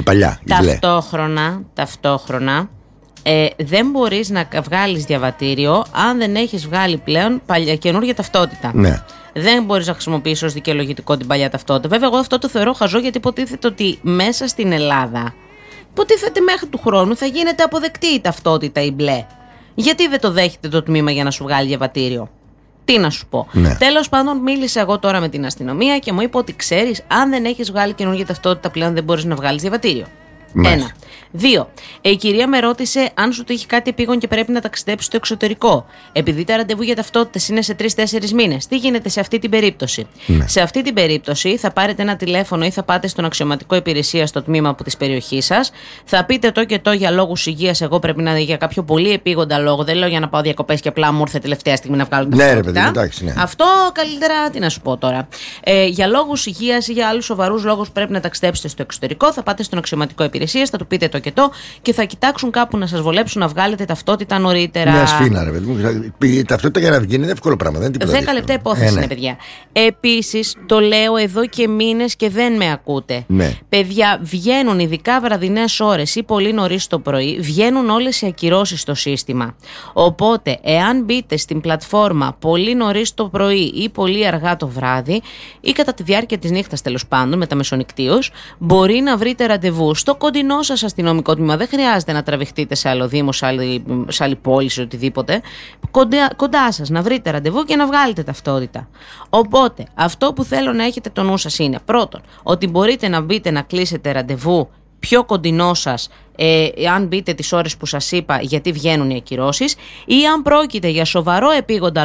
παλιά. Ταυτόχρονα δεν μπορείς να βγάλεις διαβατήριο αν δεν έχεις βγάλει πλέον καινούργια ταυτότητα. Ναι. Δεν μπορείς να χρησιμοποιήσεις ως δικαιολογητικό την παλιά ταυτότητα. Βέβαια, εγώ αυτό το θεωρώ χαζό, γιατί υποτίθεται ότι μέσα στην Ελλάδα, υποτίθεται μέχρι του χρόνου θα γίνεται αποδεκτή η ταυτότητα η μπλε. Γιατί δεν το δέχεται το τμήμα για να σου βγάλει διαβατήριο? Τι να σου πω. Ναι. Τέλος πάντων, μίλησα εγώ τώρα με την αστυνομία και μου είπε ότι ξέρεις, αν δεν έχεις βγάλει καινούργια ταυτότητα πλέον δεν μπορείς να βγάλεις διαβατήριο. Μάλιστα. 1. 2. Η κυρία με ρώτησε αν σου τύχει κάτι επίγον και πρέπει να ταξιδέψεις στο εξωτερικό. Επειδή τα ραντεβού για ταυτότητες είναι σε 3-4 μήνες, τι γίνεται σε αυτή την περίπτωση? Ναι. Σε αυτή την περίπτωση θα πάρετε ένα τηλέφωνο ή θα πάτε στον αξιωματικό υπηρεσία στο τμήμα από της περιοχής σας. Θα πείτε το και το για λόγους υγείας. Εγώ πρέπει να για κάποιο πολύ επίγοντα λόγο. Δεν λέω για να πάω διακοπές και απλά μου ήρθε τελευταία στιγμή να βγάλω την ταυτότητα. Ναι, ρε παιδί, εντάξει, ναι. Αυτό καλύτερα, τι να σου πω τώρα. Για λόγους υγείας ή για άλλους σοβαρούς λόγους πρέπει να ταξιδέψετε στο εξωτερικό. Θα πάτε στον αξιωματικό υπηρεσία, θα του πείτε το και θα κοιτάξουν κάπου να σας βολέψουν να βγάλετε ταυτότητα νωρίτερα. Μια σφίνα, ρε παιδί μου. Η ταυτότητα για να βγει είναι εύκολο πράγμα. Δεν είναι 10 λεπτά υπόθεση είναι, παιδιά. Επίσης, το λέω εδώ και μήνες και δεν με ακούτε. Ναι. Παιδιά, βγαίνουν ειδικά βραδινές ώρες ή πολύ νωρίς το πρωί, βγαίνουν όλες οι ακυρώσεις στο σύστημα. Οπότε, εάν μπείτε στην πλατφόρμα πολύ νωρίς το πρωί ή πολύ αργά το βράδυ, ή κατά τη διάρκεια της νύχτας τέλος πάντων, με τα μεσονυκτίους, μπορεί να βρείτε ραντεβού στο κοντινό σας αστυνομικό τμήμα. Δεν χρειάζεται να τραβηχτείτε σε άλλο δήμο, σε άλλη πόλη, σε οτιδήποτε. Κοντά σας να βρείτε ραντεβού και να βγάλετε ταυτότητα. Οπότε, αυτό που θέλω να έχετε το νου σας είναι, πρώτον, ότι μπορείτε να μπείτε να κλείσετε ραντεβού πιο κοντινό σας, αν μπείτε τις ώρες που σας είπα, γιατί βγαίνουν οι ακυρώσεις, ή αν πρόκειται για σοβαρό επίγοντα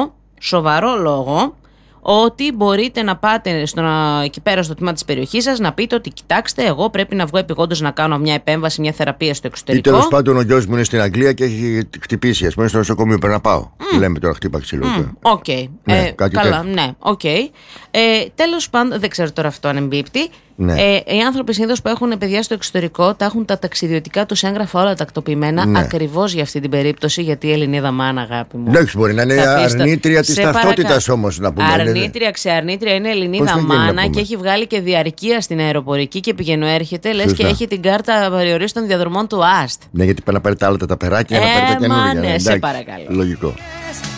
λόγο, ότι μπορείτε να πάτε εκεί πέρα στο τμήμα της περιοχής σας να πείτε ότι κοιτάξτε, εγώ πρέπει να βγω επειγόντως να κάνω μια επέμβαση, μια θεραπεία στο εξωτερικό. Ή τέλος πάντων ο γιος μου είναι στην Αγγλία και έχει χτυπήσει, ας πούμε, στο νοσοκομείο, πρέπει να πάω. Λέμε τώρα χτύπα ξύλο. Οκ. Καλά, ναι, οκ. Τέλος πάντων, δεν ξέρω τώρα αυτό αν εμπίπτει. Ναι. Οι άνθρωποι συνήθως που έχουν παιδιά στο εξωτερικό τα έχουν τα ταξιδιωτικά τους έγγραφα όλα τακτοποιημένα, ναι, ακριβώς για αυτή την περίπτωση, γιατί η Ελληνίδα μάνα, αγάπη μου. Εντάξει, μπορεί να είναι αρνήτρια της ταυτότητας όμως, να πούμε. Αρνήτρια, ξεαρνήτρια, είναι Ελληνίδα μάνα και έχει βγάλει και διαρκεία στην αεροπορική και πηγαίνω έρχεται, λες και έχει την κάρτα περιορίστων διαδρομών του ΑΣΤ. Ναι, γιατί πάει να πάρει τα άλλα τα περάκια, να πάρει τα καινούργια. Ναι, σε παρακαλώ. Λογικό.